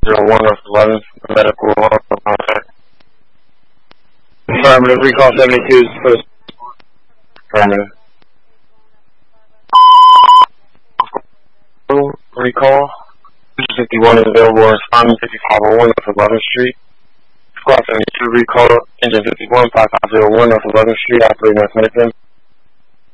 501 North 11th, medical contact. Affirmative, recall 72 is for the affirmative. Recall 51 is available on Simon 5501 North 11th Street. Squad 72 recall engine 51 5501 North 11th Street, operating as Medicine.